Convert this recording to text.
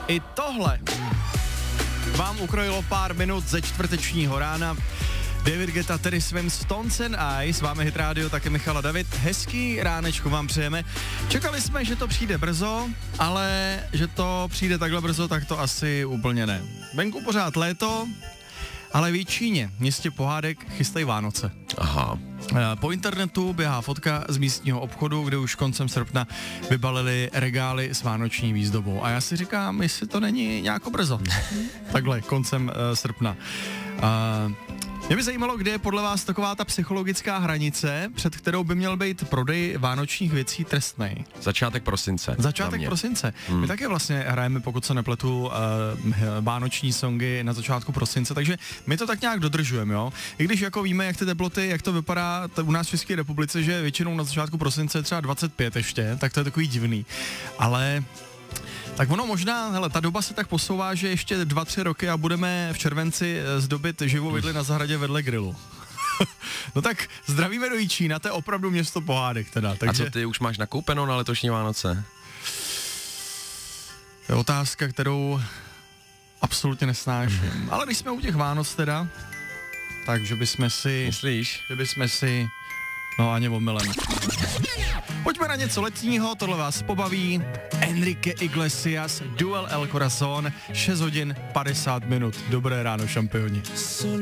I tohle vám ukrojilo pár minut ze čtvrtečního rána. David Guetta, Teddy Swims, Stones and I, s vámi Hit Radio, taky Michal a David. Hezký ránečko vám přejeme. Čekali jsme, že to přijde brzo, ale že to přijde takhle brzo, tak to asi úplně ne. Venku pořád léto, ale v Jičíně, městě pohádek, chystají Vánoce. Aha. Po internetu běhá fotka z místního obchodu, kde už koncem srpna vybalili regály s vánoční výzdobou. A já si říkám, jestli to není nějako brzo. Takhle, koncem srpna. Mě by zajímalo, kde je podle vás taková ta psychologická hranice, před kterou by měl být prodej vánočních věcí trestnej. Začátek prosince. Začátek prosince. My také vlastně hrajeme, pokud se nepletu, vánoční songy na začátku prosince, takže my to tak nějak dodržujeme, jo. I když jako víme, jak ty teploty, jak to vypadá u nás v České republice, že většinou na začátku prosince třeba 25 ještě, tak to je takový divný. Ale tak ono možná, hele, ta doba se tak posouvá, že ještě 2-3 roky a budeme v červenci zdobit živou vidli na zahradě vedle grilu. No tak zdravíme do Jičína, to je opravdu město pohádek teda. Takže... A co ty už máš nakoupeno na letošní Vánoce? To je otázka, kterou absolutně nesnáším. Ale když jsme u těch Vánoc teda, takže bychom si... Myslíš? Že bychom si... No ani omylem. Pojďme na něco letního, tohle vás pobaví. Enrique Iglesias, Duel El Corazón, 6 hodin 50 minut. Dobré ráno, šampioni.